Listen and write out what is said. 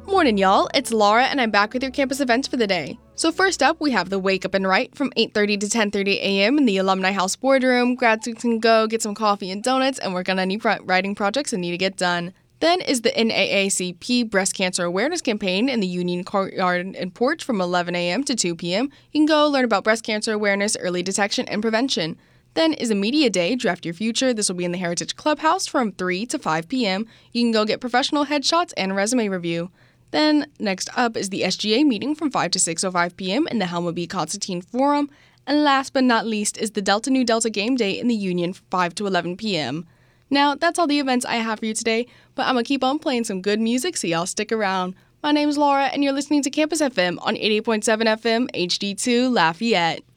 Morning, y'all. It's Laura, and I'm back with your campus events for the day. So first up, we have the Wake Up and Write from 8:30 to 10:30 a.m. in the Alumni House boardroom. Grads can go get some coffee and donuts and work on any writing projects that need to get done. Then is the NAACP Breast Cancer Awareness Campaign in the Union Courtyard and Porch from 11 a.m. to 2 p.m. You can go learn about breast cancer awareness, early detection, and prevention. Then is a Media Day, Draft Your Future. This will be in the Heritage Clubhouse from 3 to 5 p.m. You can go get professional headshots and a resume review. Then, next up is the SGA meeting from 5 to 6:05 p.m. in the Helma B. Constantine Forum. And last but not least is the Delta Nu Delta Game Day in the Union from 5 to 11 p.m. Now, that's all the events I have for you today, but I'm going to keep on playing some good music, so y'all stick around. My name's Laura, and you're listening to Campus FM on 88.7 FM HD2 Lafayette.